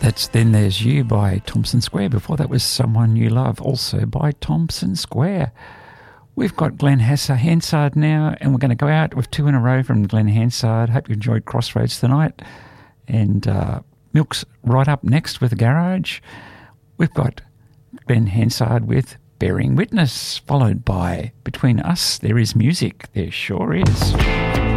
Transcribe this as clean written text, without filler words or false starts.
That's Then There's You by Thompson Square. Before that was Someone You Love, also by Thompson Square. We've got Glenn Hansard now, and we're going to go out with two in a row from Glenn Hansard. Hope you enjoyed Crossroads tonight. And Milk's right up next with the Garage. We've got Glenn Hansard with Bearing Witness, followed by Between Us There Is Music. There sure is.